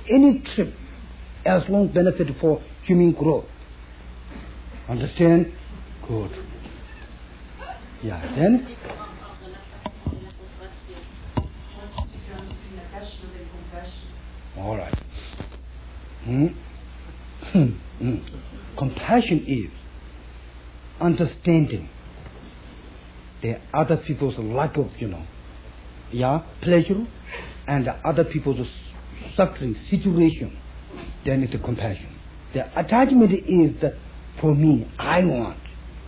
any trip as long benefit for human growth. Understand? Good. Yeah, then? All right. Compassion is understanding the other people's lack of, pleasure and other people's suffering situation. Then it's a compassion. The attachment is that for me, I want,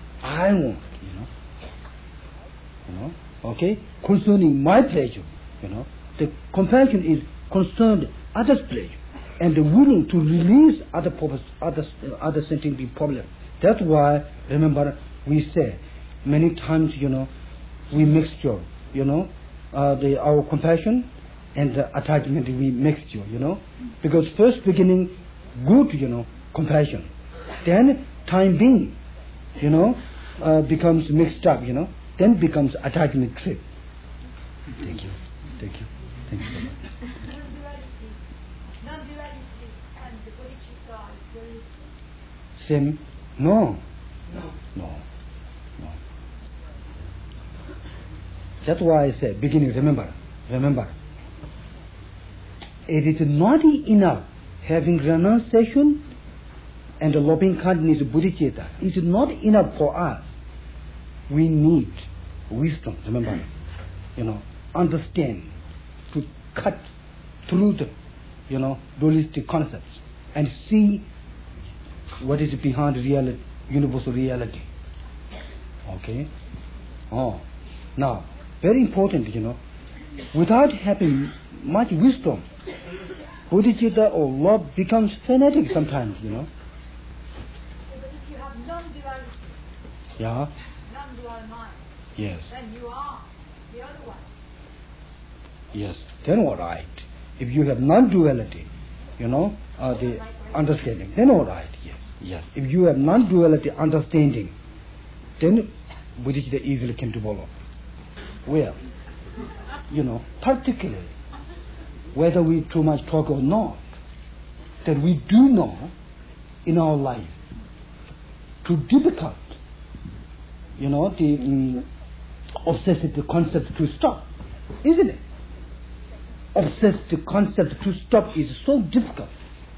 okay, concerning my pleasure, the compassion is concerned others' pleasure and willing to release other sentient problem. That's why, remember, we say many times, we mixture, our compassion and the attachment we mixture, because first beginning good, compassion, then time being, becomes mixed up, then becomes attachment trip. Thank you so much. Non-duality and the bodhicitta is very Same? No. That's why I said, beginning, remember. It is not enough having renunciation and a loving kindness bodhicitta. It is not enough for us. We need wisdom, remember. Understand, to cut through the, dualistic concepts and see what is behind reality, universal reality. Okay? Now, very important, without having much wisdom, bodhicitta or love becomes fanatic sometimes, But if you have non-duality, non-dual mind, yes, then you are the other one. Yes, then all right. If you have non-duality, the understanding, then all right, yes. If you have non-duality understanding, then bodhicitta easily can develop. Well, particularly, whether we too much talk or not, that we do know in our life, too difficult, the obsessive concept to stop, isn't it? Obsessive concept to stop is so difficult,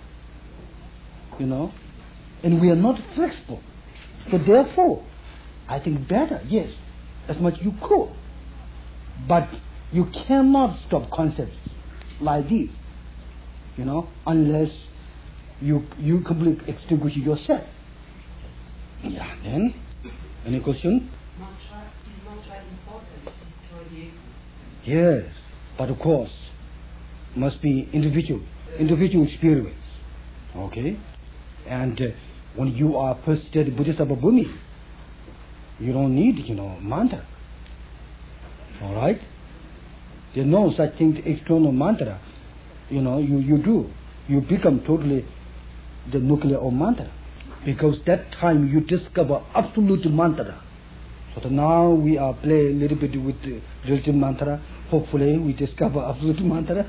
and we are not flexible. So therefore, I think better, yes, as much you could, but you cannot stop concepts like this, unless you completely extinguish yourself. Yeah, then, any question? Mantra is not that important to destroy the ego. Yes, but of course, must be individual experience. Okay? And when you are first study Bodhisattva Bhumi, you don't need, mantra. All right? There's no such thing as external mantra. You do. You become totally the nuclear of mantra. Because that time you discover absolute mantra. So that now we are playing a little bit with the relative mantra. Hopefully we discover absolute mantra.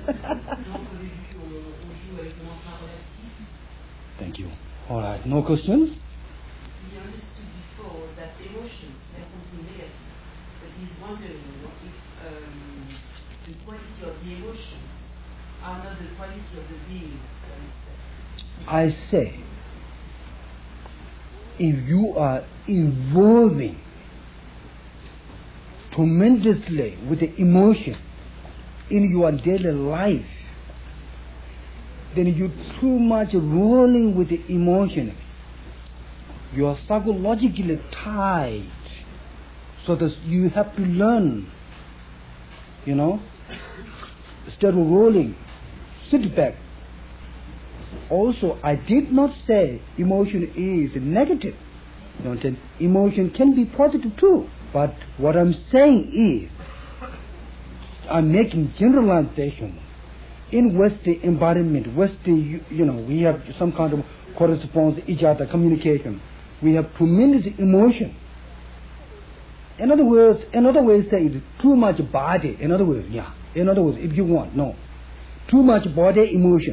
Thank you. All right, no questions? We understood before that emotions are something negative, but he's wondering if the quality of the emotions are not the quality of the being. I say, if you are evolving tremendously with the emotion in your daily life, then you're too much rolling with the emotion. You are psychologically tied, so that you have to learn, instead of rolling, sit back. Also, I did not say emotion is negative. Emotion can be positive too. But what I'm saying is, I'm making generalization. In Western environment, we have some kind of correspondence, each other, communication. We have tremendous emotion. In other words, another way to say it is too much body. In other words, if you want, no. Too much body emotion.